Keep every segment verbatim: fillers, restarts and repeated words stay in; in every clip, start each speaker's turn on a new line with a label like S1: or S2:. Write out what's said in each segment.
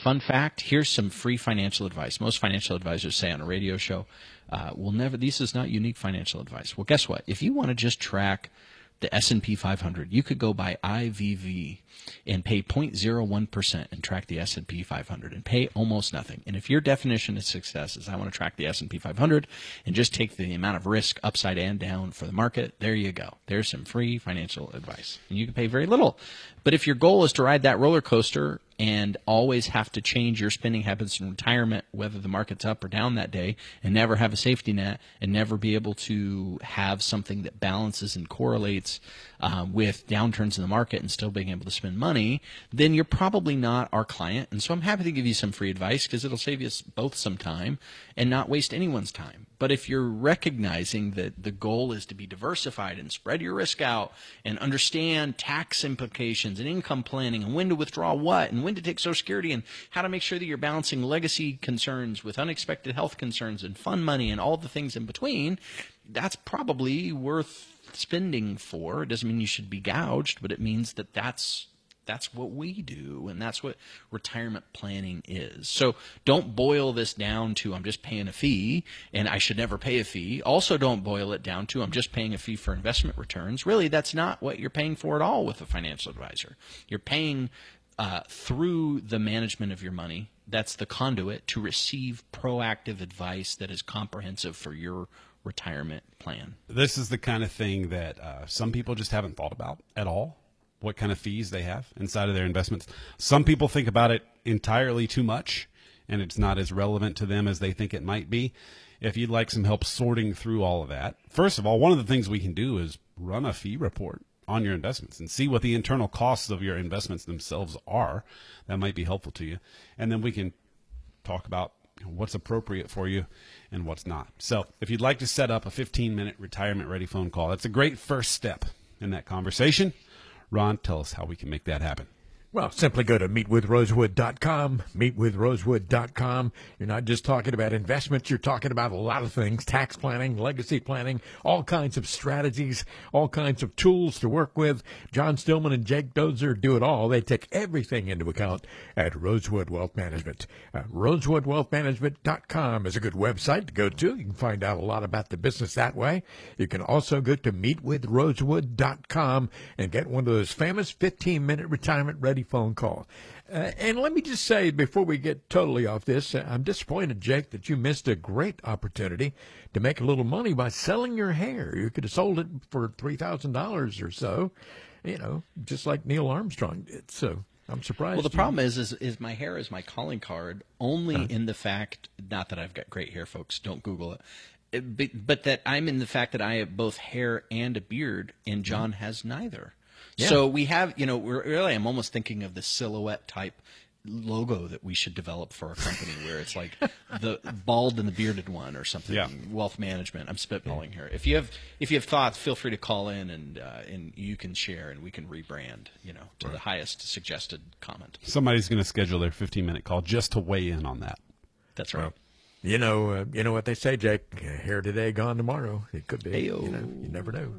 S1: fun fact, here's some free financial advice. Most financial advisors say on a radio show, uh, we'll never, this is not unique financial advice. Well, guess what? If you want to just track the S and P five hundred, you could go buy I V V and pay zero point zero one percent and track the S and P five hundred and pay almost nothing. And if your definition of success is I want to track the S and P five hundred and just take the amount of risk upside and down for the market, there you go. There's some free financial advice. And you can pay very little. But if your goal is to ride that roller coaster and always have to change your spending habits in retirement, whether the market's up or down that day, and never have a safety net and never be able to have something that balances and correlates uh, with downturns in the market and still being able to spend money, then you're probably not our client. And so I'm happy to give you some free advice because it'll save you both some time and not waste anyone's time. But if you're recognizing that the goal is to be diversified and spread your risk out and understand tax implications and income planning and when to withdraw what and when to take Social Security and how to make sure that you're balancing legacy concerns with unexpected health concerns and fund money and all the things in between, that's probably worth spending for. It doesn't mean you should be gouged, but it means that that's That's what we do, and that's what retirement planning is. So don't boil this down to I'm just paying a fee, and I should never pay a fee. Also don't boil it down to I'm just paying a fee for investment returns. Really, that's not what you're paying for at all with a financial advisor. You're paying uh, through the management of your money. That's the conduit to receive proactive advice that is comprehensive for your retirement plan.
S2: This is the kind of thing that uh, some people just haven't thought about at all. What kind of fees they have inside of their investments. Some people think about it entirely too much, and it's not as relevant to them as they think it might be. If you'd like some help sorting through all of that, first of all, one of the things we can do is run a fee report on your investments and see what the internal costs of your investments themselves are. That might be helpful to you. And then we can talk about what's appropriate for you and what's not. So if you'd like to set up a fifteen-minute retirement-ready phone call, that's a great first step in that conversation. Ron, tell us how we can make that happen.
S3: Well, simply go to meet with rosewood dot com, meet with rosewood dot com. You're not just talking about investments. You're talking about a lot of things, tax planning, legacy planning, all kinds of strategies, all kinds of tools to work with. John Stillman and Jake Dozer do it all. They take everything into account at Rosewood Wealth Management. Uh, rosewood wealth management dot com is a good website to go to. You can find out a lot about the business that way. You can also go to meet with rosewood dot com and get one of those famous fifteen-minute retirement-ready phone call. Uh, and let me just say, before we get totally off this, uh, I'm disappointed, Jake, that you missed a great opportunity to make a little money by selling your hair. You could have sold it for three thousand dollars or so, you know, just like Neil Armstrong did. So I'm surprised.
S1: Well, the problem is, is, is my hair is my calling card only
S3: huh?
S1: in the fact, not that I've got great hair, folks, don't Google it, it but, but that I'm in the fact that I have both hair and a beard, and John mm-hmm. has neither. Yeah. So we have, you know, we're, really I'm almost thinking of the silhouette type logo that we should develop for our company where it's like the bald and the bearded one or something.
S2: Yeah.
S1: Wealth management. I'm spitballing here. If you have if you have thoughts, feel free to call in and uh, and you can share and we can rebrand, you know, to right. the highest suggested comment.
S2: Somebody's going to schedule their fifteen-minute call just to weigh in on that.
S1: That's right.
S3: Well, you know, uh, you know what they say, Jake, hair today, gone tomorrow. It could be.
S1: Hey-o.
S3: You know, you never know.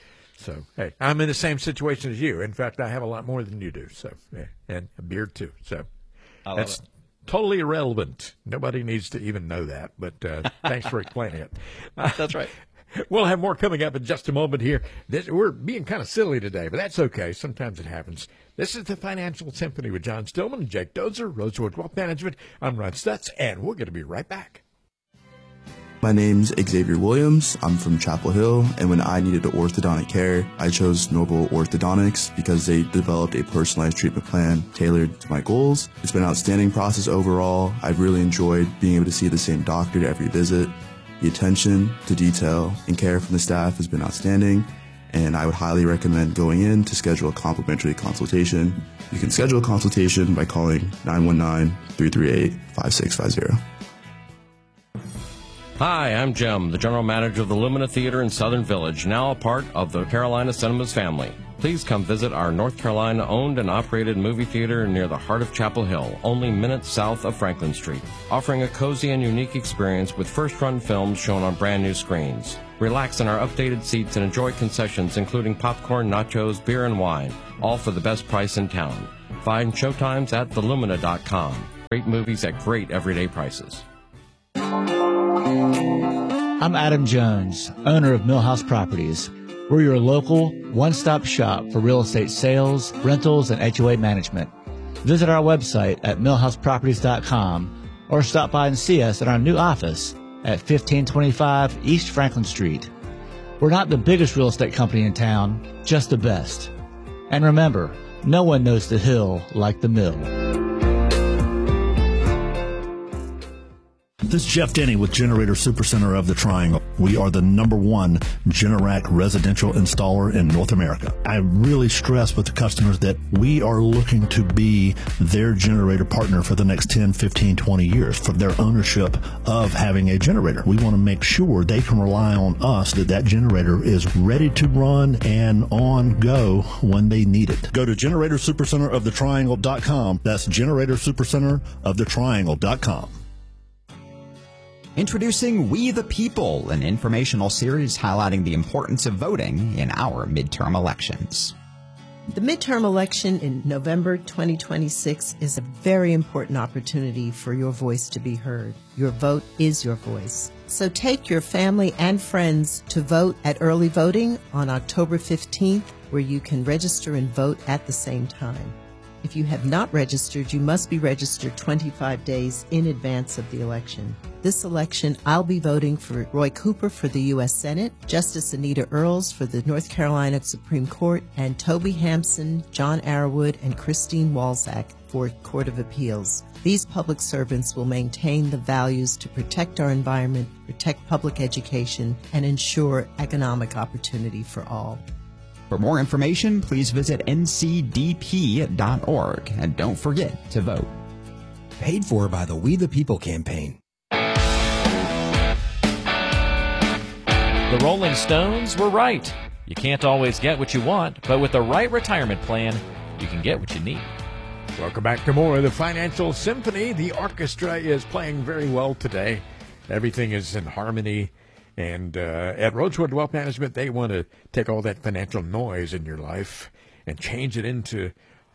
S3: So, hey, I'm in the same situation as you. In fact, I have a lot more than you do. So, yeah, and a beard, too. So,
S1: I love
S3: that's
S1: it.
S3: Totally irrelevant. Nobody needs to even know that. But uh, thanks for explaining it. Uh,
S1: that's right.
S3: We'll have more coming up in just a moment here. This, we're being kind of silly today, but that's okay. Sometimes it happens. This is the Financial Symphony with John Stillman and Jake Dozer, Rosewood Wealth Management. I'm Ron Stutz, and we're going to be right back.
S4: My name's Xavier Williams. I'm from Chapel Hill, and when I needed orthodontic care, I chose Noble Orthodontics because they developed a personalized treatment plan tailored to my goals. It's been an outstanding process overall. I've really enjoyed being able to see the same doctor at every visit. The attention to detail and care from the staff has been outstanding, and I would highly recommend going in to schedule a complimentary consultation. You can schedule a consultation by calling nine one nine, three three eight, five six five zero.
S5: Hi, I'm Jim, the general manager of the Lumina Theater in Southern Village, now a part of the Carolina Cinemas family. Please come visit our North Carolina-owned and operated movie theater near the heart of Chapel Hill, only minutes south of Franklin Street, offering a cozy and unique experience with first-run films shown on brand-new screens. Relax in our updated seats and enjoy concessions including popcorn, nachos, beer, and wine, all for the best price in town. Find showtimes at the lumina dot com. Great movies at great everyday prices.
S6: I'm Adam Jones, owner of Millhouse Properties. We're your local one-stop shop for real estate sales, rentals, and H O A management. Visit our website at millhouse properties dot com or stop by and see us at our new office at fifteen twenty-five East Franklin Street. We're not the biggest real estate company in town, just the best. And remember, no one knows the hill like the mill.
S7: This is Jeff Denny with Generator Supercenter of the Triangle. We are the number one Generac residential installer in North America. I really stress with the customers that we are looking to be their generator partner for the next ten, fifteen, twenty years for their ownership of having a generator. We want to make sure they can rely on us that that generator is ready to run and on go when they need it. Go to generator supercenter of the triangle dot com. That's generator supercenter of the triangle dot com.
S8: Introducing We the People, an informational series highlighting the importance of voting in our midterm elections.
S9: The midterm election in November twenty twenty-six is a very important opportunity for your voice to be heard. Your vote is your voice. So take your family and friends to vote at early voting on October fifteenth, where you can register and vote at the same time. If you have not registered, you must be registered twenty-five days in advance of the election. This election, I'll be voting for Roy Cooper for the U S Senate, Justice Anita Earls for the North Carolina Supreme Court, and Toby Hampson, John Arrowood, and Christine Walzak for Court of Appeals. These public servants will maintain the values to protect our environment, protect public education, and ensure economic opportunity for all.
S8: For more information, please visit N C D P dot org and don't forget to vote.
S10: Paid for by the We the People campaign.
S11: The Rolling Stones were right. You can't always get what you want, but with the right retirement plan, you can get what you need.
S3: Welcome back to more of the Financial Symphony. The orchestra is playing very well today. Everything is in harmony. And uh, at Rosewood Wealth Management, they want to take all that financial noise in your life and change it into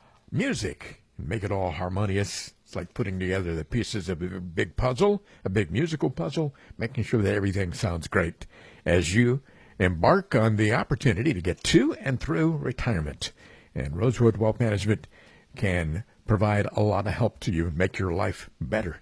S3: music and make it all harmonious. It's like putting together the pieces of a big puzzle, a big musical puzzle, making sure that everything sounds great as you embark on the opportunity to get to and through retirement. And Rosewood Wealth Management can provide a lot of help to you and make your life better.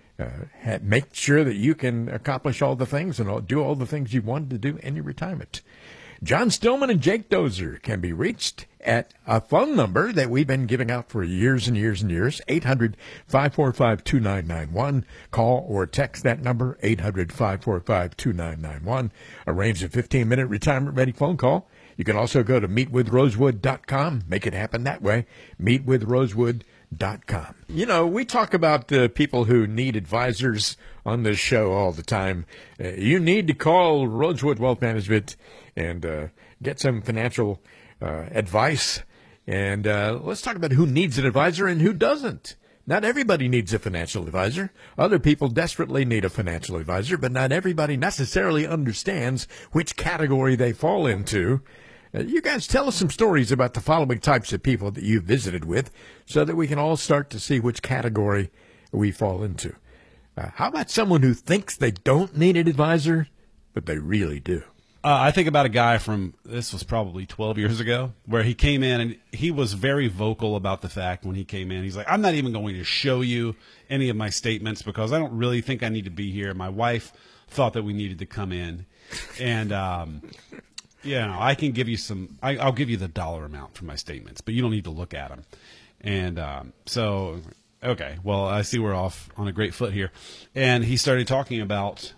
S3: Uh, make sure that you can accomplish all the things and all, do all the things you wanted to do in your retirement. John Stillman and Jake Dozer can be reached at a phone number that we've been giving out for years and years and years, eight hundred, five four five, two nine nine one. Call or text that number, eight hundred, five four five, two nine nine one. Arrange a fifteen-minute retirement-ready phone call. You can also go to meet with rosewood dot com. Make it happen that way, meet with rosewood dot com. You know, we talk about uh, people who need advisors on this show all the time. Uh, you need to call Rosewood Wealth Management and uh, get some financial uh, advice. And uh, let's talk about who needs an advisor and who doesn't. Not everybody needs a financial advisor. Other people desperately need a financial advisor, but not everybody necessarily understands which category they fall into. Uh, you guys tell us some stories about the following types of people that you've visited with so that we can all start to see which category we fall into. Uh, how about someone who thinks they don't need an advisor, but they really do?
S2: Uh, I think about a guy from, this was probably twelve years ago, where he came in and he was very vocal about the fact when he came in. He's like, I'm not even going to show you any of my statements because I don't really think I need to be here. My wife thought that we needed to come in. And, um, you know, I can give you some, I, I'll give you the dollar amount for my statements, but you don't need to look at them. And um, so, okay, well, I see we're off on a great foot here. And he started talking about,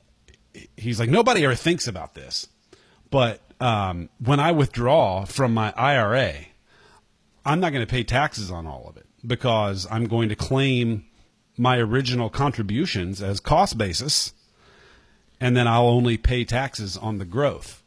S2: he's like, nobody ever thinks about this, but um, when I withdraw from my I R A, I'm not going to pay taxes on all of it because I'm going to claim my original contributions as cost basis, and then I'll only pay taxes on the growth.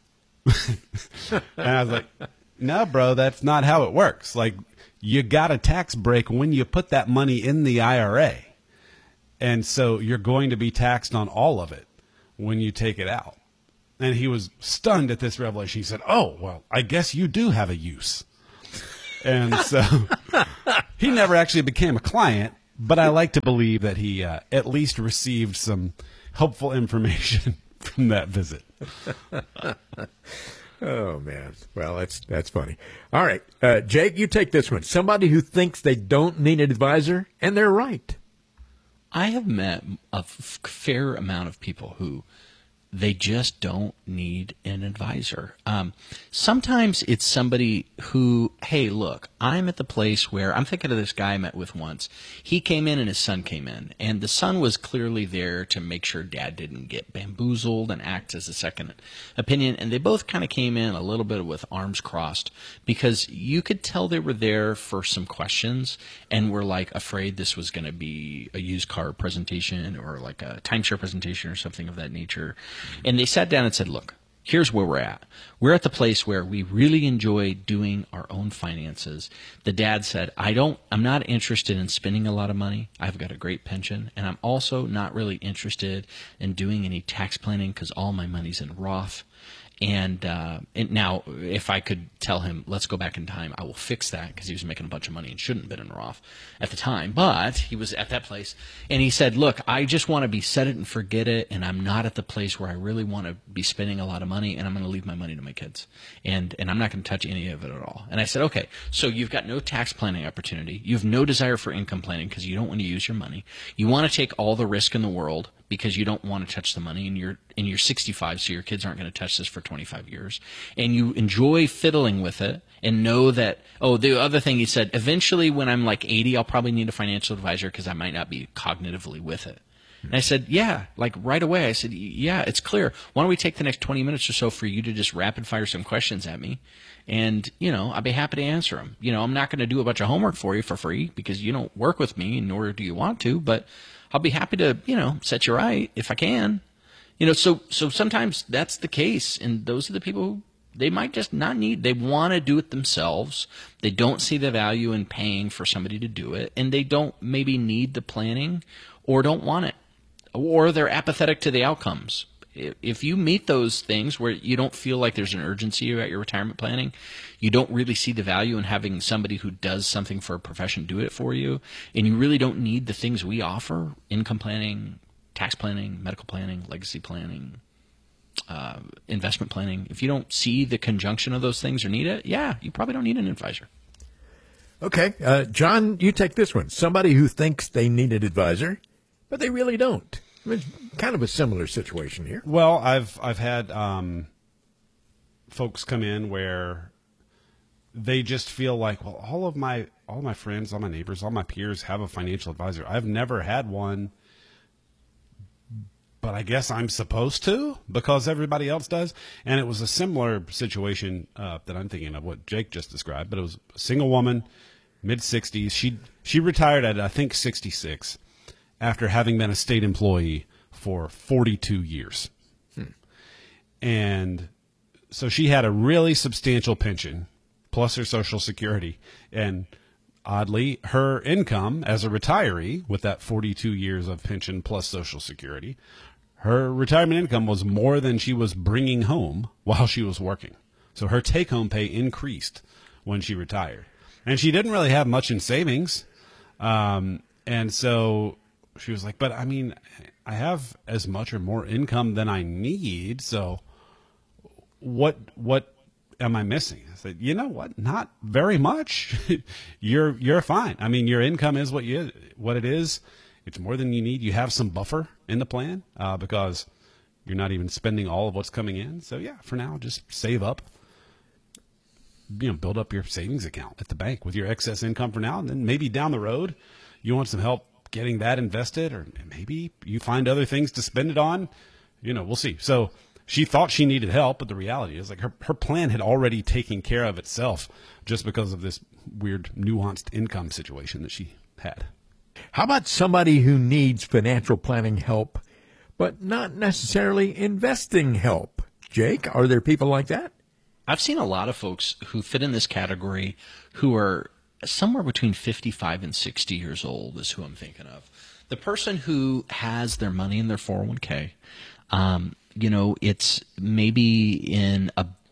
S2: And I was like, no, bro, that's not how it works. Like, you got a tax break when you put that money in the I R A. And so you're going to be taxed on all of it when you take it out. And he was stunned at this revelation. He said, oh, well, I guess you do have a use. And so he never actually became a client, But I like to believe that he uh, at least received some helpful information from that visit.
S3: Oh, man. Well, that's that's funny. All right. Uh, Jake, you take this one. Somebody who thinks they don't need an advisor, and they're right.
S1: I have met a f- fair amount of people who they just don't need an advisor. Um, sometimes it's somebody who, hey, look, I'm at the place where I'm thinking of this guy I met with once. He came in and his son came in, and the son was clearly there to make sure dad didn't get bamboozled and act as a second opinion. And they both kind of came in a little bit with arms crossed because you could tell they were there for some questions and were like afraid this was going to be a used car presentation or like a timeshare presentation or something of that nature. And they sat down and said, look, here's where we're at. We're at the place where we really enjoy doing our own finances. The dad said, I don't, I'm not interested in spending a lot of money. I've got a great pension. And I'm also not really interested in doing any tax planning because all my money's in Roth. And, uh, and now, if I could tell him, let's go back in time, I will fix that because he was making a bunch of money and shouldn't have been in Roth at the time. But he was at that place. And he said, look, I just want to be set it and forget it. And I'm not at the place where I really want to be spending a lot of money. And I'm going to leave my money to my kids. And, and I'm not going to touch any of it at all. And I said, okay, so you've got no tax planning opportunity. You have no desire for income planning because you don't want to use your money. You want to take all the risk in the world because you don't want to touch the money, and you're and you're sixty-five, so your kids aren't going to touch this for twenty-five years. And you enjoy fiddling with it and know that, oh, the other thing he said, eventually when I'm like eighty, I'll probably need a financial advisor because I might not be cognitively with it. And I said, yeah, like right away. I said, yeah, it's clear. Why don't we take the next twenty minutes or so for you to just rapid fire some questions at me? And, you know, I'll be happy to answer them. You know, I'm not going to do a bunch of homework for you for free because you don't work with me, nor do you want to, but I'll be happy to, you know, set you right if I can. You know, so so sometimes that's the case, and those are the people who they might just not need. They want to do it themselves. They don't see the value in paying for somebody to do it, and they don't maybe need the planning or don't want it, or they're apathetic to the outcomes. If you meet those things where you don't feel like there's an urgency about your retirement planning, you don't really see the value in having somebody who does something for a profession do it for you, and you really don't need the things we offer, income planning, tax planning, medical planning, legacy planning, uh, investment planning. If you don't see the conjunction of those things or need it, yeah, you probably don't need an advisor.
S3: Okay. Uh, John, you take this one. Somebody who thinks they need an advisor, but they really don't. I mean, it's kind of a similar situation here.
S2: Well, I've I've had um, folks come in where they just feel like, well, all of my all my friends, all my neighbors, all my peers have a financial advisor. I've never had one, but I guess I'm supposed to because everybody else does. And it was a similar situation uh, that I'm thinking of what Jake just described. But it was a single woman, mid sixties. She she retired at I think sixty-six. After having been a state employee for forty-two years. Hmm. And so she had a really substantial pension, plus her Social Security. And oddly, her income as a retiree, with that forty-two years of pension plus Social Security, her retirement income was more than she was bringing home while she was working. So her take-home pay increased when she retired. And she didn't really have much in savings. Um, and so she was like, but I mean, I have as much or more income than I need. So what, what am I missing? I said, you know what? Not very much. you're, you're fine. I mean, your income is what you, what it is. It's more than you need. You have some buffer in the plan, uh, because you're not even spending all of what's coming in. So yeah, for now, just save up, you know, build up your savings account at the bank with your excess income for now. And then maybe down the road, you want some help getting that invested, or maybe you find other things to spend it on. You know, we'll see. So she thought she needed help, but the reality is like her, her plan had already taken care of itself just because of this weird nuanced income situation that she had.
S3: How about somebody who needs financial planning help, but not necessarily investing help? Jake, are there people like that?
S1: I've seen a lot of folks who fit in this category who are somewhere between fifty-five and sixty years old is who I'm thinking of. The person who has their money in their four oh one k, um, you know, it's maybe in a,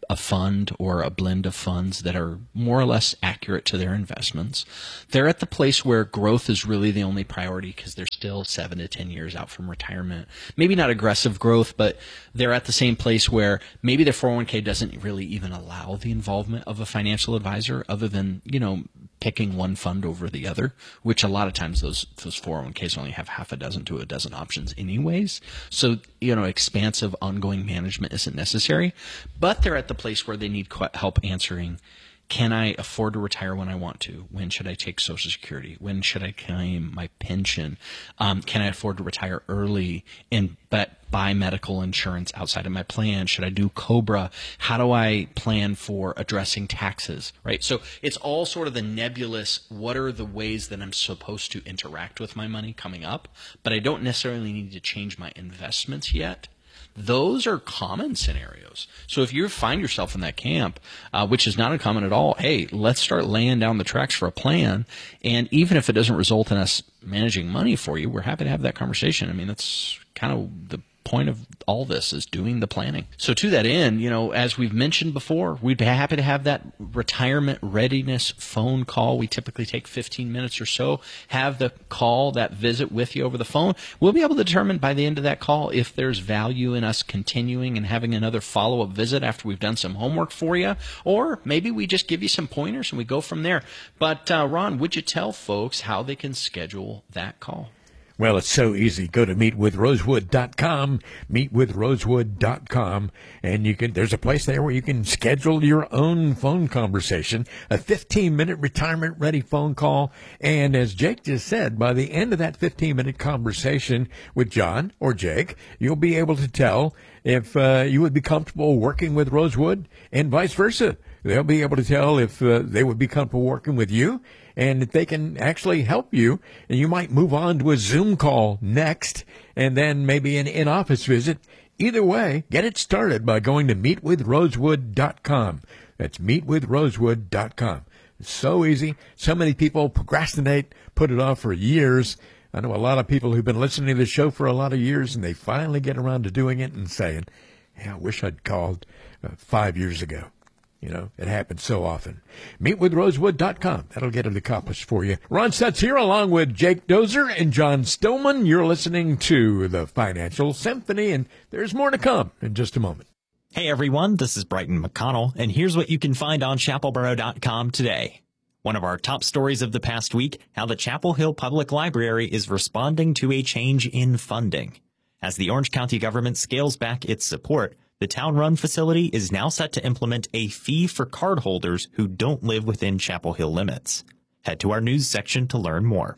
S1: a fund or a blend of funds that are more or less accurate to their investments. They're at the place where growth is really the only priority because they're still seven to ten years out from retirement. Maybe not aggressive growth, but they're at the same place where maybe their four oh one k doesn't really even allow the involvement of a financial advisor other than, you know, picking one fund over the other, which a lot of times those those four oh one k's only have half a dozen to a dozen options anyways. So, you know, expansive ongoing management isn't necessary, but they're at the place where they need help answering, can I afford to retire when I want to? When should I take Social Security? When should I claim my pension? Um, can I afford to retire early and but buy medical insurance outside of my plan? Should I do COBRA? How do I plan for addressing taxes? Right? So it's all sort of the nebulous, what are the ways that I'm supposed to interact with my money coming up? But I don't necessarily need to change my investments yet. Those are common scenarios. So if you find yourself in that camp, uh, which is not uncommon at all, hey, let's start laying down the tracks for a plan. And even if it doesn't result in us managing money for you, we're happy to have that conversation. I mean, that's kind of the point of all this is doing the planning. So to that end, you know, as we've mentioned before, we'd be happy to have that retirement readiness phone call. We typically take fifteen minutes or so, have the call, that visit with you over the phone. We'll be able to determine by the end of that call if there's value in us continuing and having another follow-up visit after we've done some homework for you, or maybe we just give you some pointers and we go from there. But uh, Ron, would you tell folks how they can schedule that call?
S3: Well, it's so easy. Go to meet with rosewood dot com, meet with rosewood dot com, and you can, there's a place there where you can schedule your own phone conversation, a fifteen minute retirement ready phone call. And as Jake just said, by the end of that fifteen minute conversation with John or Jake, you'll be able to tell if uh, you would be comfortable working with Rosewood and vice versa. They'll be able to tell if uh, they would be comfortable working with you and if they can actually help you. And you might move on to a Zoom call next and then maybe an in-office visit. Either way, get it started by going to meet with rosewood dot com. That's meet with rosewood dot com. It's so easy. So many people procrastinate, put it off for years. I know a lot of people who've been listening to the show for a lot of years, and they finally get around to doing it and saying, hey, I wish I'd called uh, five years ago. You know, it happens so often. meet with rosewood dot com. That'll get it accomplished for you. Ron Stutz here along with Jake Dozer and John Stillman. You're listening to the Financial Symphony, and there's more to come in just a moment.
S12: Hey, everyone. This is Brighton McConnell, and here's what you can find on chapel borough dot com today. One of our top stories of the past week, how the Chapel Hill Public Library is responding to a change in funding. As the Orange County government scales back its support, the town-run facility is now set to implement a fee for cardholders who don't live within Chapel Hill limits. Head to our news section to learn more.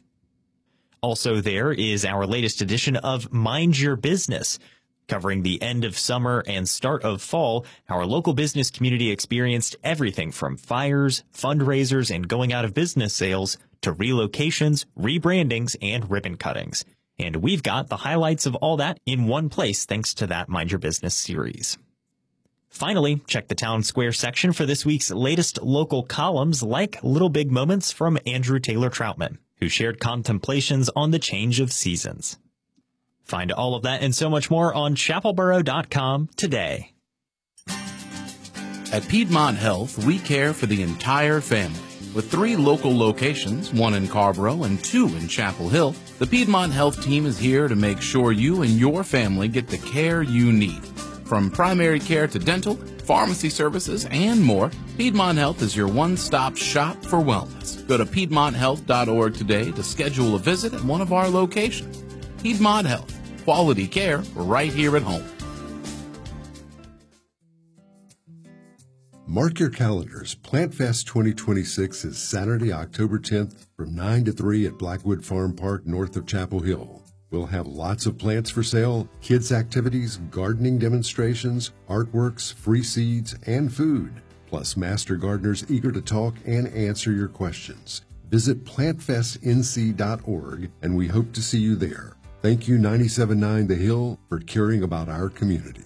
S12: Also there is our latest edition of Mind Your Business. Covering the end of summer and start of fall, our local business community experienced everything from fires, fundraisers, and going out of business sales to relocations, rebrandings, and ribbon cuttings. And we've got the highlights of all that in one place thanks to that Mind Your Business series. Finally, check the Town Square section for this week's latest local columns like Little Big Moments from Andrew Taylor Troutman, who shared contemplations on the change of seasons. Find all of that and so much more on chapel borough dot com today.
S13: At Piedmont Health, we care for the entire family. With three local locations, one in Carborough and two in Chapel Hill, the Piedmont Health team is here to make sure you and your family get the care you need. From primary care to dental, pharmacy services, and more, Piedmont Health is your one-stop shop for wellness. Go to piedmont health dot org today to schedule a visit at one of our locations. Piedmont Health, quality care right here at home.
S14: Mark your calendars. PlantFest twenty twenty-six is Saturday, October tenth from nine to three at Blackwood Farm Park north of Chapel Hill. We'll have lots of plants for sale, kids' activities, gardening demonstrations, artworks, free seeds, and food, plus master gardeners eager to talk and answer your questions. Visit plant fest n c dot org, and we hope to see you there. Thank you, ninety-seven point nine The Hill, for caring about our community.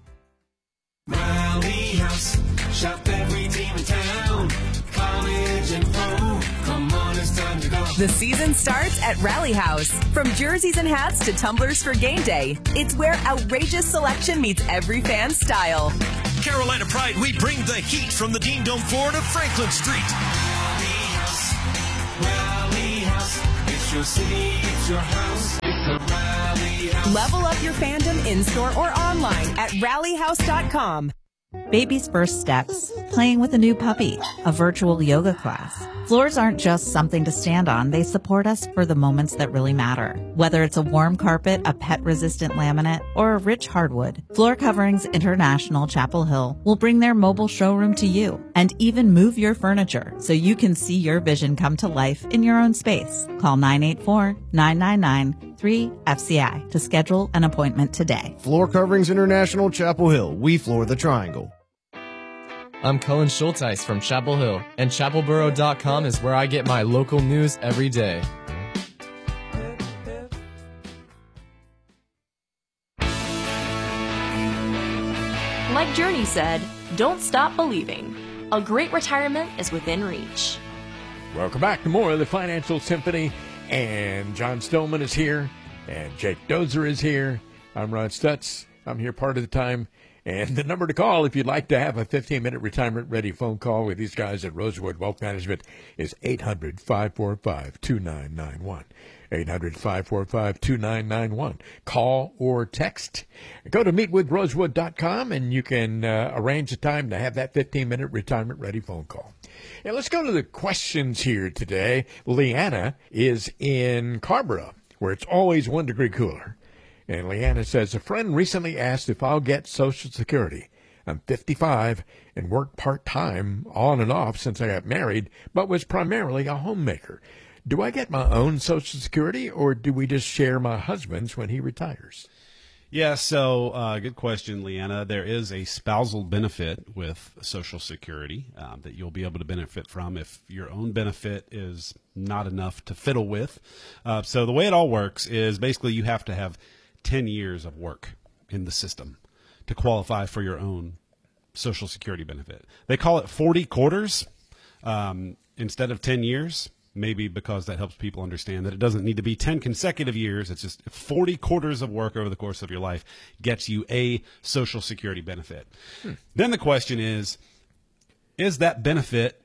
S15: Rally House, shop every team in town, college and pro. Come on, it's time to go. The season starts at Rally House. From jerseys and hats to tumblers for game day, it's where outrageous selection meets every fan style.
S16: Carolina Pride, we bring the heat from the Dean Dome floor to Franklin Street. Rally House, Rally House, it's your city, it's your house, it's the Rally House.
S15: Level up your fandom in-store or online at rally house dot com.
S17: Baby's first steps, playing with a new puppy, a virtual yoga class. Floors aren't just something to stand on. They support us for the moments that really matter. Whether it's a warm carpet, a pet-resistant laminate, or a rich hardwood, Floor Coverings International Chapel Hill will bring their mobile showroom to you and even move your furniture so you can see your vision come to life in your own space. Call nine eight four, nine nine nine, three F C I to schedule an appointment today.
S18: Floor Coverings International Chapel Hill. We floor the triangle.
S19: I'm Cullen Schulteis from Chapel Hill, and chapel borough dot com is where I get my local news every day.
S20: Like Journey said, don't stop believing. A great retirement is within reach.
S3: Welcome back to more of the Financial Symphony, and John Stillman is here, and Jake Dozer is here. I'm Ron Stutz. I'm here part of the time. And the number to call if you'd like to have a fifteen-minute retirement-ready phone call with these guys at Rosewood Wealth Management is eight hundred, five four five, two nine nine one. eight hundred, five four five, two nine nine one. Call or text. Go to meet with rosewood dot com, and you can uh, arrange a time to have that fifteen-minute retirement-ready phone call. And let's go to the questions here today. Leanna is in Carborough, where it's always one degree cooler. And Leanna says, a friend recently asked if I'll get Social Security. I'm fifty-five and work part-time on and off since I got married, but was primarily a homemaker. Do I get my own Social Security, or do we just share my husband's when he retires?
S2: Yeah, so uh, good question, Leanna. There is a spousal benefit with Social Security um, that you'll be able to benefit from if your own benefit is not enough to fiddle with. Uh, so the way it all works is basically you have to have ten years of work in the system to qualify for your own Social Security benefit. They call it forty quarters um, instead of ten years, maybe because that helps people understand that it doesn't need to be ten consecutive years. It's just forty quarters of work over the course of your life gets you a Social Security benefit. Hmm. Then the question is, is that benefit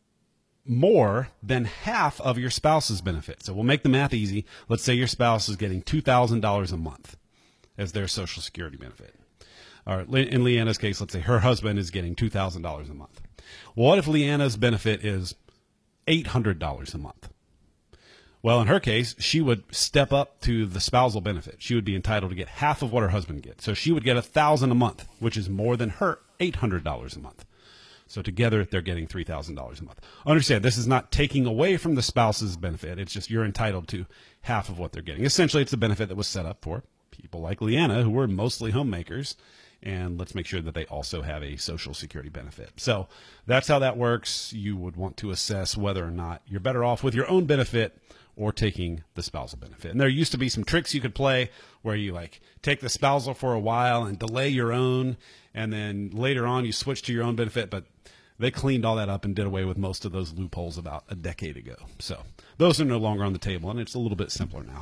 S2: more than half of your spouse's benefit? So we'll make the math easy. Let's say your spouse is getting two thousand dollars a month as their Social Security benefit. All right, in Leanna's case, let's say her husband is getting two thousand dollars a month. Well, what if Leanna's benefit is eight hundred dollars a month? Well, in her case, she would step up to the spousal benefit. She would be entitled to get half of what her husband gets. So she would get one thousand dollars a month, which is more than her eight hundred dollars a month. So together, they're getting three thousand dollars a month. Understand, this is not taking away from the spouse's benefit. It's just you're entitled to half of what they're getting. Essentially, it's a benefit that was set up for people like Leanna, who were mostly homemakers, and let's make sure that they also have a Social Security benefit. So that's how that works. You would want to assess whether or not you're better off with your own benefit or taking the spousal benefit. And there used to be some tricks you could play where you like take the spousal for a while and delay your own, and then later on you switch to your own benefit, but they cleaned all that up and did away with most of those loopholes about a decade ago. So those are no longer on the table, and it's a little bit simpler now.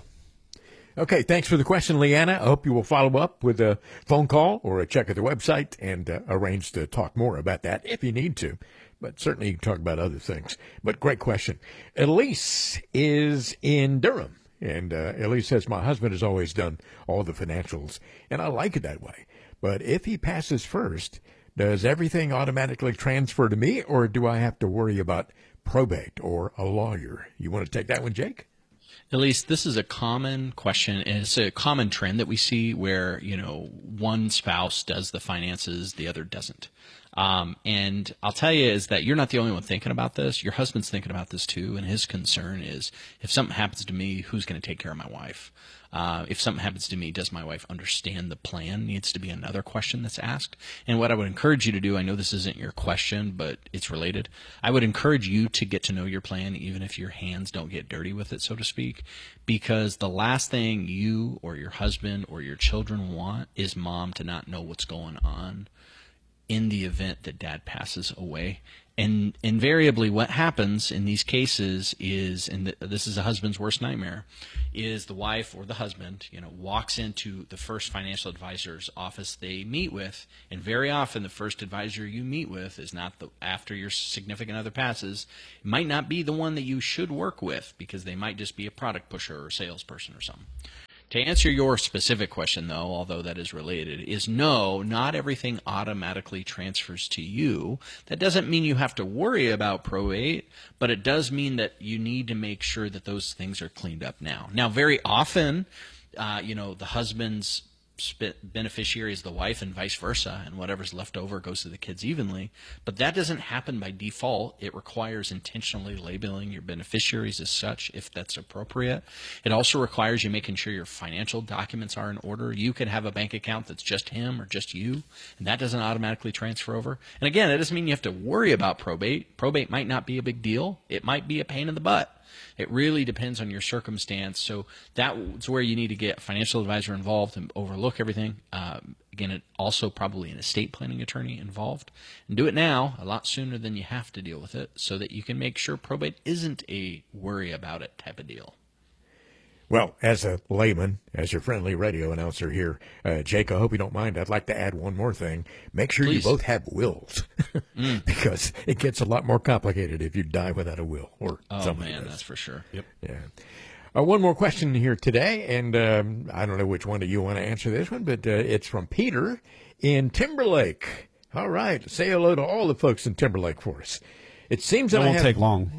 S3: Okay, thanks for the question, Leanna. I hope you will follow up with a phone call or a check of the website and uh, arrange to talk more about that if you need to. But certainly you can talk about other things. But great question. Elise is in Durham. And uh, Elise says, my husband has always done all the financials, and I like it that way. But if he passes first, does everything automatically transfer to me, or do I have to worry about probate or a lawyer? You want to take that one, Jake?
S1: Elise, this is a common question, and it's a common trend that we see where, you know, one spouse does the finances, the other doesn't. Um, and I'll tell you is that you're not the only one thinking about this. Your husband's thinking about this too, and his concern is if something happens to me, who's going to take care of my wife? Uh, if something happens to me, does my wife understand the plan? Needs to be another question that's asked. And what I would encourage you to do, I know this isn't your question, but it's related. I would encourage you to get to know your plan, even if your hands don't get dirty with it, so to speak, because the last thing you or your husband or your children want is mom to not know what's going on in the event that dad passes away. And invariably what happens in these cases is, and this is a husband's worst nightmare, is the wife or the husband, you know, walks into the first financial advisor's office they meet with, and very often the first advisor you meet with is not the, after your significant other passes, it might not be the one that you should work with, because they might just be a product pusher or a salesperson or something. To answer your specific question, though, although that is related, is no, not everything automatically transfers to you. That doesn't mean you have to worry about probate, but it does mean that you need to make sure that those things are cleaned up now. Now, very often, uh, you know, the husband's beneficiary is the wife and vice versa, and whatever's left over goes to the kids evenly. But that doesn't happen by default. It requires intentionally labeling your beneficiaries as such if that's appropriate. It also requires you making sure your financial documents are in order. You could have a bank account that's just him or just you, and that doesn't automatically transfer over. And again, it doesn't mean you have to worry about probate. Probate might not be a big deal. It might be a pain in the butt. It really depends on your circumstance. So that's where you need to get a financial advisor involved and overlook everything. Um, again, it also probably an estate planning attorney involved. And do it now, a lot sooner than you have to deal with it, so that you can make sure probate isn't a worry about it type of deal.
S3: Well, as a layman, as your friendly radio announcer here, uh, Jake, I hope you don't mind. I'd like to add one more thing. Make sure
S1: Please.
S3: you both have wills, mm. because it gets a lot more complicated if you die without a will. Or
S1: oh, man, does. That's for sure.
S3: Yep. Yeah. Uh, one more question here today, and um, I don't know which one of you want to answer this one, but uh, it's from Peter in Timberlake. All right. Say hello to all the folks in Timberlake for us. It seems that
S2: it
S3: I
S2: won't
S3: have...
S2: take long.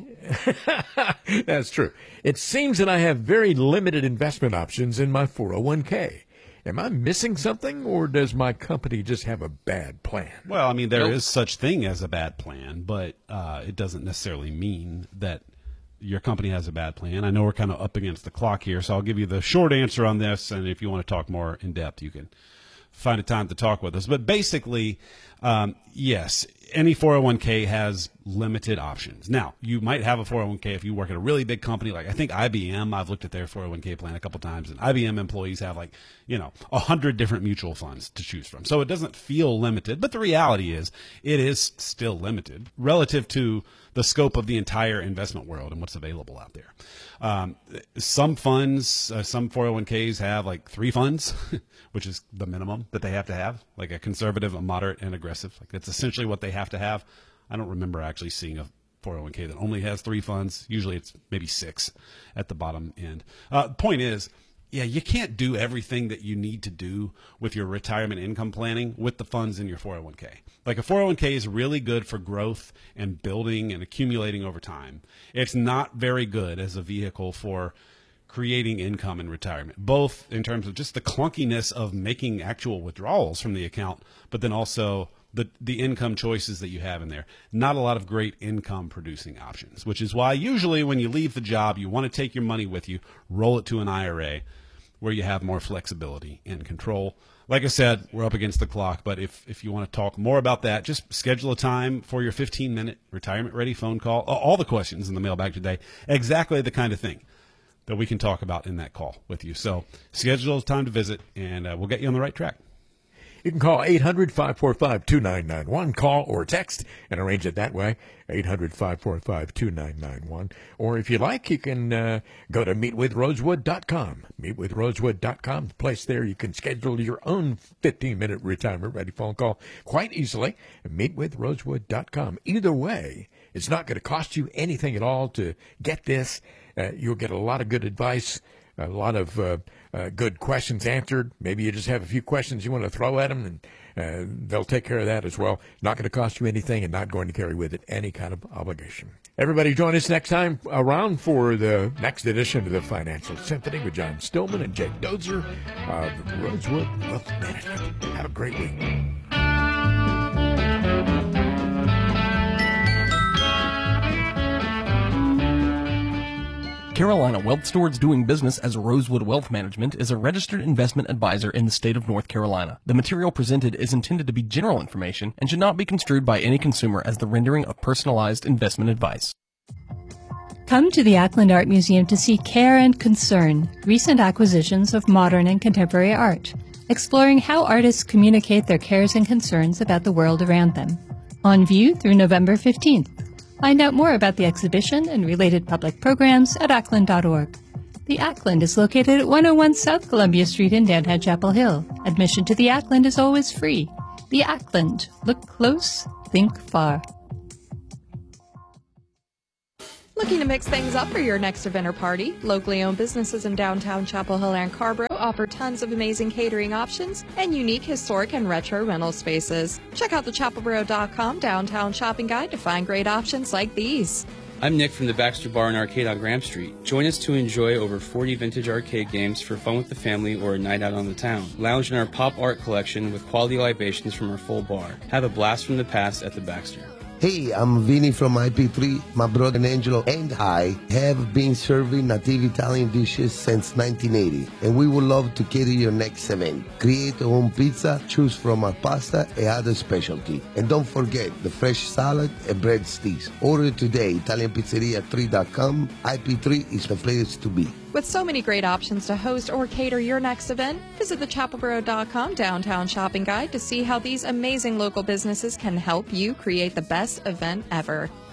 S3: That's true. It seems that I have very limited investment options in my four oh one k. Am I missing something, or does my company just have a bad plan?
S2: Well, I mean, there
S3: nope.
S2: is such thing as a bad plan, but uh, it doesn't necessarily mean that your company has a bad plan. I know we're kind of up against the clock here, so I'll give you the short answer on this, and if you want to talk more in depth, you can find a time to talk with us. But basically, um, yes, any four oh one k has limited options. Now, you might have a four oh one k if you work at a really big company. Like I think I B M, I've looked at their four oh one k plan a couple times, and I B M employees have like, you know, a hundred different mutual funds to choose from. So it doesn't feel limited, but the reality is it is still limited relative to the scope of the entire investment world and what's available out there. Um, some funds, uh, some four oh one k's have like three funds, which is the minimum that they have to have, like a conservative, a moderate, and aggressive. Like that's essentially what they have to have. I don't remember actually seeing a four oh one k that only has three funds. Usually it's maybe six at the bottom end. Uh, point is, yeah, you can't do everything that you need to do with your retirement income planning with the funds in your four oh one k. Like a four oh one k is really good for growth and building and accumulating over time. It's not very good as a vehicle for creating income in retirement, both in terms of just the clunkiness of making actual withdrawals from the account, but then also the the income choices that you have in there. Not a lot of great income producing options, which is why usually when you leave the job, you want to take your money with you, roll it to an I R A where you have more flexibility and control. Like I said, we're up against the clock, but if, if you want to talk more about that, just schedule a time for your fifteen minute retirement ready phone call. All the questions in the mailbag today, exactly the kind of thing that we can talk about in that call with you. So schedule a time to visit, and uh, we'll get you on the right track.
S3: You can call eight hundred, five four five, two nine nine one. Call or text and arrange it that way, eight hundred, five four five, two nine nine one. Or if you like, you can uh, go to meet with rosewood dot com. meet with rosewood dot com. The place there you can schedule your own fifteen minute retirement-ready phone call quite easily. meet with rosewood dot com. Either way, it's not going to cost you anything at all to get this. Uh, you'll get a lot of good advice, a lot of uh, uh, good questions answered. Maybe you just have a few questions you want to throw at them, and uh, they'll take care of that as well. Not going to cost you anything and not going to carry with it any kind of obligation. Everybody join us next time around for the next edition of the Financial Symphony with John Stillman and Jake Dozier of Rosewood Wealth Management. Have a great week.
S21: Carolina Wealth Stewards doing business as Rosewood Wealth Management is a registered investment advisor in the state of North Carolina. The material presented is intended to be general information and should not be construed by any consumer as the rendering of personalized investment advice.
S22: Come to the Ackland Art Museum to see Care and Concern, recent acquisitions of modern and contemporary art. exploring how artists communicate their cares and concerns about the world around them. On view through November fifteenth. Find out more about the exhibition and related public programs at ackland dot org. The Ackland is located at one oh one South Columbia Street in downtown Chapel Hill. Admission to the Ackland is always free. The Ackland. Look close, think far.
S4: Looking to mix things up for your next event or party? Locally owned businesses in downtown Chapel Hill and Carborough offer tons of amazing catering options and unique historic and retro rental spaces. Check out the chapel borough dot com downtown shopping guide to find great options like these.
S5: I'm Nick from the Baxter Bar and Arcade on Graham Street. Join us to enjoy over forty vintage arcade games for fun with the family or a night out on the town. Lounge in our pop art collection with quality libations from our full bar. Have a blast from the past at the Baxter.
S23: Hey, I'm Vinny from I P three. My brother Angelo and I have been serving native Italian dishes since nineteen eighty, and we would love to cater your next event. Create your own pizza, choose from our pasta and other specialty. And don't forget the fresh salad and bread sticks. Order today, Italian Pizzeria three dot com. I P three is the place to be.
S4: With so many great options to host or cater your next event, visit the chapel borough dot com downtown shopping guide to see how these amazing local businesses can help you create the best event ever.